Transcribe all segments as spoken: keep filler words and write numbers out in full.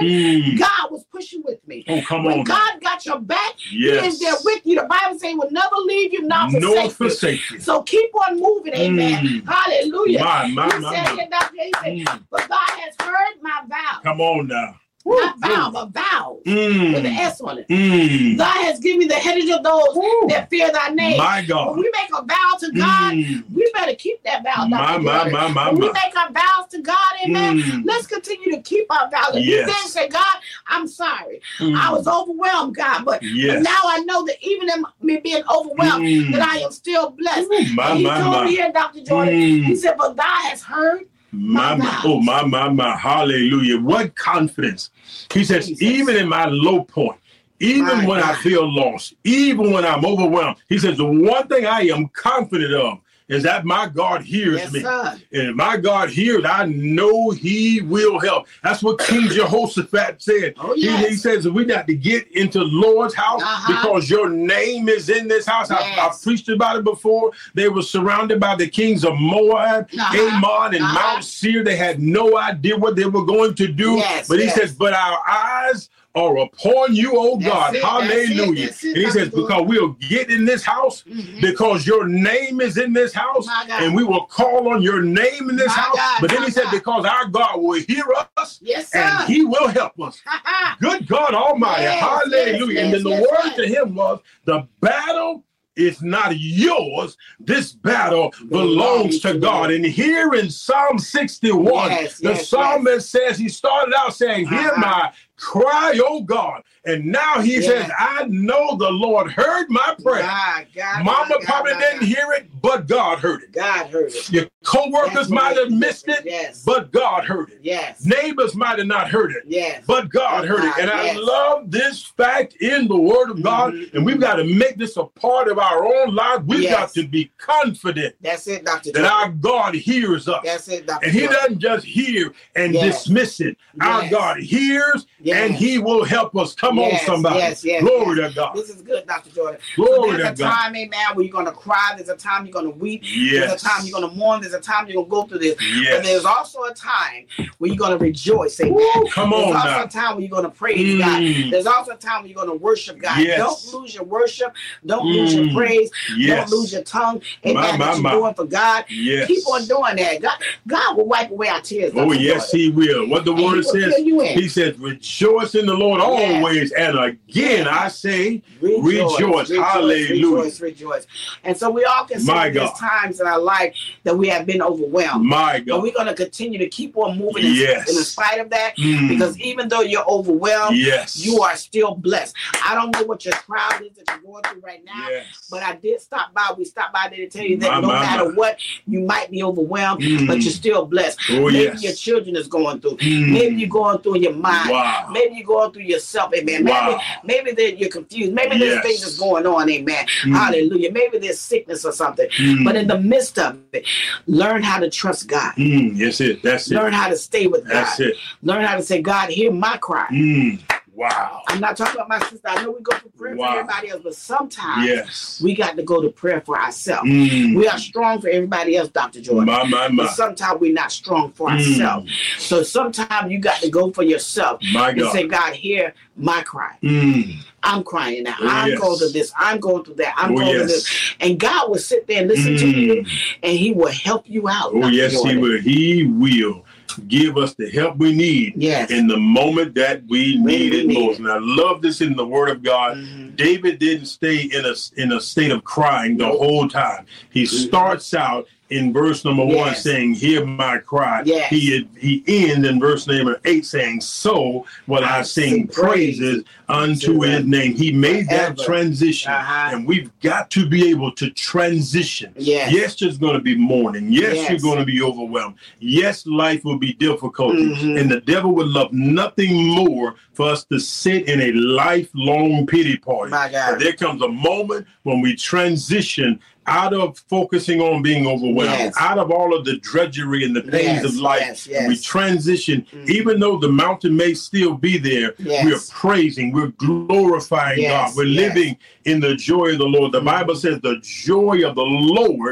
Mm. God was pushing with me. Oh, come when on. God got your back, yes. He is there with you. The Bible says He will never leave you, nor forsake, nor forsake you. you. So keep on moving, amen. Mm. Hallelujah. My, my, he my, said, my. Here, Doctor He said, Mm. but God has heard my vow. Come on now. Not vow, but vows. Mm. With an S on it. Mm. God has given me the heritage of those Woo. That fear thy name. My God. When we make a vow to God, mm. we better keep that vow. My, my, my, my, when my. we make our vows to God, amen, mm. let's continue to keep our vows. If yes. you then say, God, I'm sorry. Mm. I was overwhelmed, God, but, yes. but now I know that even in me being overwhelmed, mm. that I am still blessed. Ooh, my, and he my, told my. me here, Doctor Jordan, mm. he said, but God has heard My, my my, oh, my, my, my, hallelujah. What confidence. He says, Jesus. Even in my low point, even my when God. I feel lost, even when I'm overwhelmed, he says, the one thing I am confident of is that my God hears yes, me. Sir. And if my God hears, I know he will help. That's what King Jehoshaphat said. Oh, yes. he, he says we got to get into the Lord's house uh-huh. because your name is in this house. Yes. I, I've preached about it before. They were surrounded by the kings of Moab, uh-huh. Ammon, and uh-huh. Mount Seir. They had no idea what they were going to do. Yes, but he yes. says, but our eyes are upon you, oh that's God. It, hallelujah. that's it, that's it, and he says, good. Because we'll get in this house, mm-hmm. because your name is in this house, and we will call on your name in this my house. God, but then he God. said, because our God will hear us, yes, sir. and he will help us. Good God Almighty. Yes, hallelujah. Yes, and then yes, the yes, word to him was, the battle is not yours. This battle belongs to God. And here in Psalm sixty-one, yes, the yes, psalmist yes. says, he started out saying, hear uh-huh. my cry, oh God. And now he yes. says, I know the Lord heard my prayer. God, God, Mama God, probably God, didn't God. hear it, but God heard it. God heard it. Your co-workers might have missed it, yes. but God heard it. Yes. Neighbors might have not heard it, yes. but God oh, heard God, it. And yes. I love this fact in the Word of God, mm-hmm. and we've got to make this a part of our own life. We've yes. got to be confident. That's it, Doctor That our God hears us. That's it, Doctor And he Jordan. doesn't just hear and yes. dismiss it. Yes. Our God hears yes. and he will help us. Come yes. on, somebody. Yes. Yes. Glory yes. to God. This is good, Doctor Jordan. Glory so there's to a God. time, amen, where you're going to cry. There's a time you're going to weep. Yes. There's a time you're going to mourn. There's a time you're going to go through this. Yes. But there's also a time where you're going to rejoice, amen. Woo, come there's on also now. a time where you're going to praise mm. God. There's also a time where you're going to worship God. Yes. Don't lose your worship. Don't mm. lose your praise. Yes. Don't lose your tongue. Amen. My, my, that you're my. doing for God. Yes. Keep on doing that. God, God will wipe away our tears. Oh, Doctor yes, Jordan. he will. What the And word says, he says, rejoice in the Lord yes. always. And again, yes. I say, rejoice. rejoice. Rejoice. Hallelujah. Rejoice, rejoice. And so we all can say there's times in our life that we have been overwhelmed. My God. But we're going to continue to keep on moving yes. in, in spite of that. Mm. Because even though you're overwhelmed, yes. you are still blessed. I don't know what your trial is that you're going through right now, yes. but I did stop by. We stopped by there to tell you that my, no my, matter my. what, you might be overwhelmed, mm. but you're still blessed. Oh, Maybe yes. your children is going through. Mm. Maybe you're going through in your mind. Wow. Maybe you're going through yourself. Amen. Wow. Maybe, maybe that you're confused. Maybe yes. there's things that's going on. Amen. Mm. Hallelujah. Maybe there's sickness or something. Mm. But in the midst of it, learn how to trust God. Mm. That's it. That's it. Learn how to stay with God. That's it. Learn how to say, God, hear my cry. Mm. Wow. I'm not talking about my sister. I know we go for prayer wow. for everybody else, but sometimes yes. we got to go to prayer for ourselves. Mm. We are strong for everybody else, Doctor Jordan. My, my, my. But sometimes we're not strong for mm. ourselves. So sometimes you got to go for yourself my and God. say, God, hear my cry. Mm. I'm crying now. Oh, I'm yes. going through this. I'm going through that. I'm oh, going yes. through this. And God will sit there and listen mm. to you, and he will help you out. Oh, Doctor yes, Jordan. he will. He will give us the help we need yes. in the moment that we when need we it need most. it. And I love this in the Word of God. Mm-hmm. David didn't stay in a, in a state of crying the whole time. He mm-hmm. starts out in verse number yes. one saying, hear my cry. Yes. He he ends in verse number eight saying, so will I, I sing, sing praises unto his him. name. He made Forever. that transition. Uh-huh. And we've got to be able to transition. Yes, yes there's going to be mourning. Yes, yes, you're going to be overwhelmed. Yes, life will be difficult. Mm-hmm. And the devil would love nothing more for us to sit in a lifelong pity party. My God. But there comes a moment when we transition out of focusing on being overwhelmed, yes. out of all of the drudgery and the pains yes, of life, yes, yes. and we transition, mm-hmm. even though the mountain may still be there, yes. we're praising, we're glorifying yes, God, we're yes. living in the joy of the Lord. The mm-hmm. Bible says the joy of the Lord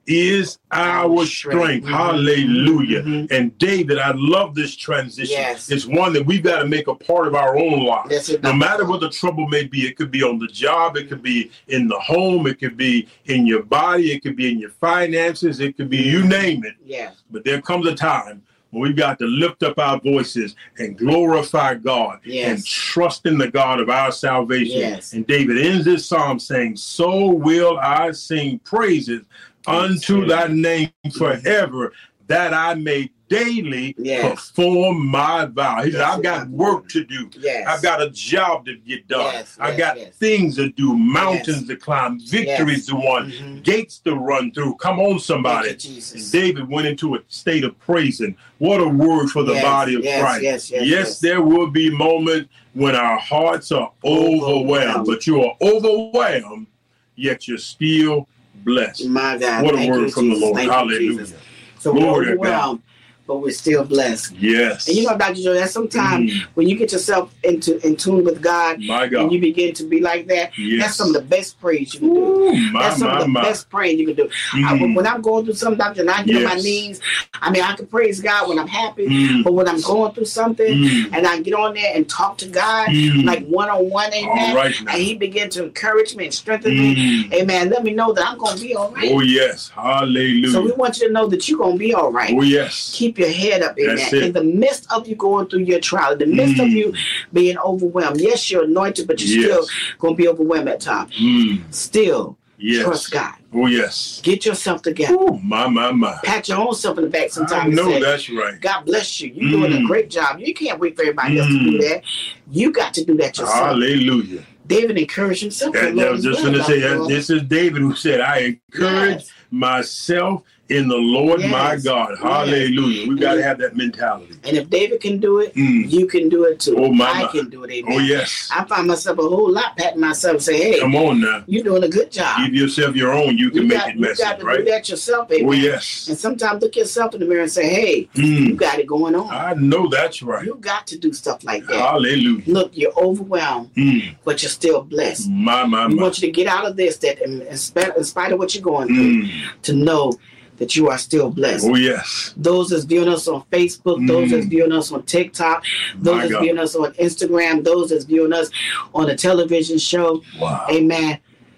is our strength. Mm-hmm. Hallelujah. Mm-hmm. And David, I love this transition. Yes. It's one that we've got to make a part of our own lives. No matter what the trouble may be, it could be on the job, it could be in the home, it could be in your body, it could be in your finances, it could be, you name it. Yes. But there comes a time when we've got to lift up our voices and glorify God, yes, and trust in the God of our salvation. Yes. And David ends this psalm saying, so will I sing praises unto thy name forever, that I may daily, yes, perform my vow. He said, I've got work to do. Yes. I've got a job to get done. Yes, I've yes, got yes. things to do, mountains, yes, to climb, victories, yes, to win, mm-hmm, gates to run through. Come on, somebody. You, and David went into a state of praising. What a word for the, yes, body of yes, Christ. Yes, yes, yes, yes, there will be moments when our hearts are overwhelmed, overwhelmed, but you are overwhelmed, yet you're still blessed. My God. What a Thank word you, from Jesus. the Lord. Thank Hallelujah. You, so we're overwhelmed, but we're still blessed. Yes. And you know, Doctor Joe, that sometimes mm. when you get yourself into in tune with God, my God, and you begin to be like that, yes, that's some of the best praise you can do. Ooh, my, that's some my, of the my. best praise you can do. Mm. I, when I'm going through something, Doctor, and I get yes. on my knees, I mean, I can praise God when I'm happy, mm. but when I'm going through something, mm. and I get on there and talk to God, mm. like one-on-one, amen, right, and he begin to encourage me and strengthen mm. me, amen, let me know that I'm going to be all right. Oh, yes. Hallelujah. So we want you to know that you're going to be all right. Oh, yes. Keep your head up, amen. That's it. In the midst of you going through your trial, in the midst mm. of you being overwhelmed, yes, you're anointed, but you're yes. still going to be overwhelmed at times. Mm. Still, yes. trust God. Oh, yes. Get yourself together. Ooh, my, my, my. Pat your own self in the back sometimes. I know and say, that's right. God bless you. You're mm. doing a great job. You can't wait for everybody mm. else to do that. You got to do that yourself. Hallelujah. David encouraged himself. And I was just going to say, that this is David who said, I encourage yes. myself in the Lord, yes. my God. Hallelujah. Yes. We've got to have that mentality. And if David can do it, mm. you can do it too. Oh, my, I my. can do it. Amen. Oh, yes. I find myself a whole lot patting myself and say, hey, come on now. You're doing a good job. Give yourself your own. You can you make got, it messy, You got to right? do that yourself, amen. Oh, yes. And sometimes look yourself in the mirror and say, hey, mm. you got it going on. I know that's right. You got to do stuff like that. Hallelujah. Look, you're overwhelmed, mm. but you're still blessed. My, my, we my. want you to get out of this, that in, in, spite, in spite of what you're going through, mm. to know that you are still blessed. Oh, yes. Those that's viewing us on Facebook, mm. those that's viewing us on TikTok, those My that's God. viewing us on Instagram, those that's viewing us on a television show. Wow. Amen.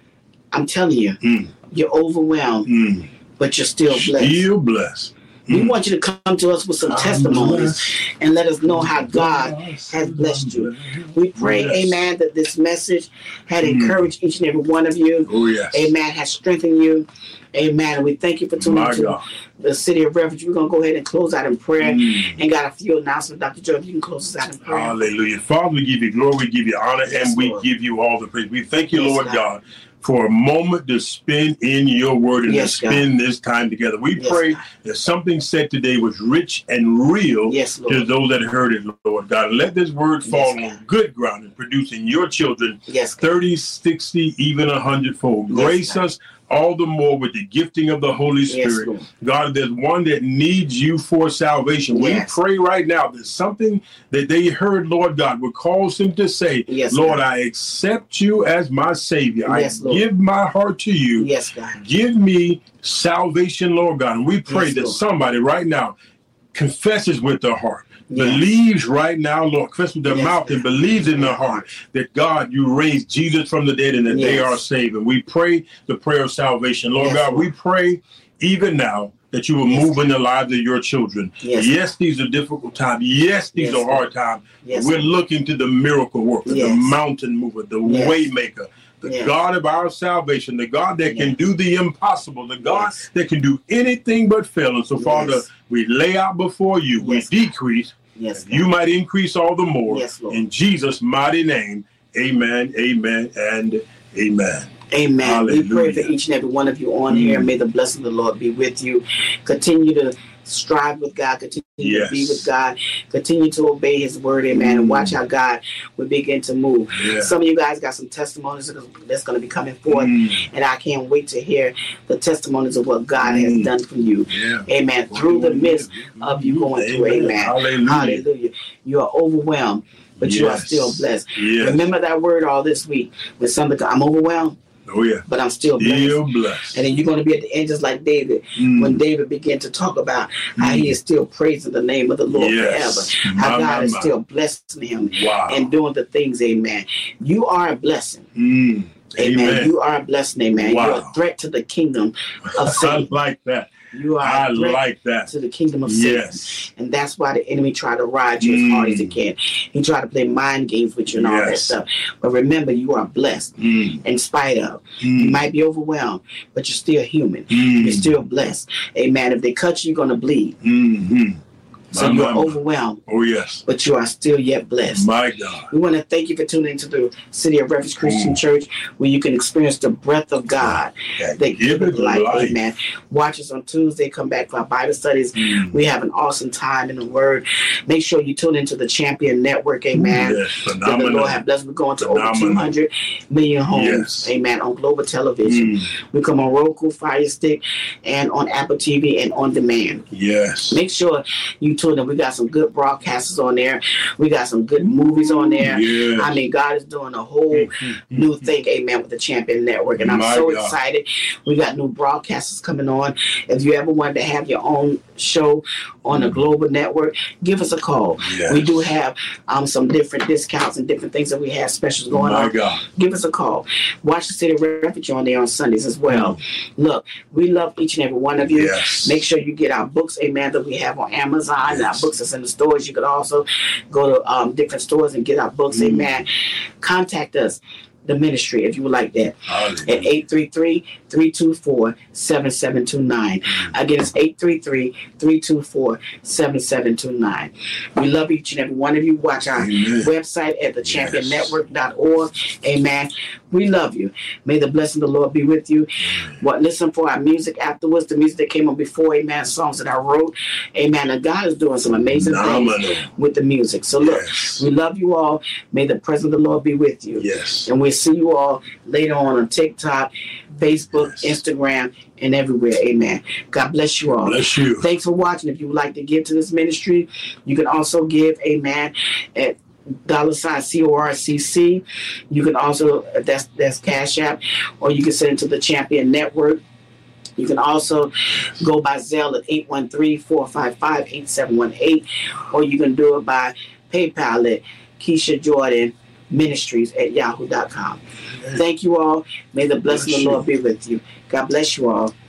I'm telling you, mm. you're overwhelmed, mm. but you're still blessed. Still blessed. We mm. want you to come to us with some testimonies and let us know how God has blessed you. We pray, yes. amen, that this message had mm. encouraged each and every one of you. Oh, yes. Amen, has strengthened you. Amen. And we thank you for tuning My to God. the City of Refuge. We're going to go ahead and close out in prayer mm. and got a few announcements. Doctor Joe, if you can close us out in prayer. Hallelujah. Father, we give you glory, we give you honor, yes, and we Lord. give you all the praise. We thank you, yes, Lord God. God, for a moment to spend in your word and yes, to spend God. this time together. We yes, pray God. that something said today was rich and real yes, to those that heard it, Lord God. And let this word fall yes, on good ground and produce in your children yes, thirty, sixty, even a hundredfold. Yes, Grace God. us all the more with the gifting of the Holy Spirit. Yes, God, there's one that needs you for salvation. Yes. We pray right now that something that they heard, Lord God, would cause them to say, yes, Lord, God. I accept you as my Savior. Yes, I Lord. give my heart to you. Yes, God. Give me salvation, Lord God. And we pray yes, that Lord. somebody right now confesses with their heart. Yes. Believes right now, Lord, confess with their yes, mouth and believes in their heart that God, you raised Jesus from the dead and that yes. they are saved. And we pray the prayer of salvation. Lord yes, God, Lord. we pray even now that you will yes, move God. in the lives of your children. Yes, yes these are difficult times. Yes, these yes, are hard times. Yes, We're looking to the miracle worker, yes. the mountain mover, the yes. way maker, the yes. God of our salvation, the God that yes. can do the impossible, the God yes. that can do anything but fail. And so, yes. Father, we lay out before you, yes. we decrease, yes, you might increase all the more. Yes, Lord. In Jesus' mighty name, amen, amen, and amen. Amen. Hallelujah. We pray for each and every one of you on mm. here. May the blessing of the Lord be with you. Continue to strive with God. Continue yes. to be with God. Continue to obey his word. Amen. Mm. And watch how God will begin to move. Yeah. Some of you guys got some testimonies that's going to be coming forth. Mm. And I can't wait to hear the testimonies of what God mm. has done for you. Yeah. Amen. Through the midst of you going amen. through. Amen. Hallelujah. Hallelujah. You are overwhelmed, but yes. you are still blessed. Yes. Remember that word all this week. When somebody, I'm overwhelmed, Oh, yeah. But I'm still, still blessed. blessed. And then you're going to be at the end just like David. Mm. When David began to talk about how mm. he is still praising the name of the Lord yes. forever. How my, God my, is my. still blessing him wow. and doing the things, amen. You are a blessing. Mm. Amen. amen. You are a blessing, amen. Wow. You're a threat to the kingdom of Satan. I like that. You are I a threat like that. to the kingdom of Satan. Yes. And that's why the enemy try to ride you mm. as hard as he can. He try to play mind games with you and yes. all that stuff. But remember, you are blessed mm. in spite of. Mm. You might be overwhelmed, but you're still human. Mm. You're still blessed. Amen. If they cut you, you're going to bleed. Mm-hmm. So my, you're my, overwhelmed. Oh, yes. But you are still yet blessed. My God. We want to thank you for tuning into the City of Refuge Christian mm. Church, where you can experience the breath of God that, that gives it life. life. Amen. Watch us on Tuesday. Come back for our Bible studies. Mm. We have an awesome time in the Word. Make sure you tune into the Champion Network. Amen. Yes, phenomenal. That the Lord have blessed. We're going to phenomenal. over two hundred million homes. Yes. Amen. On global television. Mm. We come on Roku, Fire Stick, and on Apple T V and on demand. Yes. Make sure you tune in. We got some good broadcasters on there. We got some good movies on there. Yes. I mean, God is doing a whole mm-hmm. new thing, amen, with the Champion Network. And I'm My so God. excited. We got new broadcasters coming on. If you ever wanted to have your own show on a global network, give us a call. Yes. We do have um, some different discounts and different things that we have specials going My on. God. Give us a call. Watch the City of Refuge on there on Sundays as well. Mm-hmm. Look, we love each and every one of you. Yes. Make sure you get our books, amen, that we have on Amazon. Yes. And our books that's in the stores. You could also go to um, different stores and get our books. Mm. Amen. Contact us, the ministry, if you would like that, Hallelujah. At eight three three, three two four, seven seven two nine. Mm. Again, it's eight three three, three two four, seven seven two nine. We love each and every one of you. Watch our Amen. Website at the champion network dot org. Amen. We love you. May the blessing of the Lord be with you. What listen for our music afterwards, the music that came on before, amen, songs that I wrote. Amen. And God is doing some amazing Phenomenal. things with the music. So look, yes. we love you all. May the presence of the Lord be with you. Yes. And we'll see you all later on on TikTok, Facebook, yes. Instagram, and everywhere. Amen. God bless you all. Bless you. Thanks for watching. If you would like to give to this ministry, you can also give, amen, at dollar sign C O R C C. You can also, that's that's Cash App, or you can send it to the Champion Network. You can also go by Zelle at eight one three, four five five, eight seven one eight, or you can do it by PayPal at Keisha Jordan Ministries at yahoo dot com. Thank you all. May the blessing of the Lord be with you. God bless you all.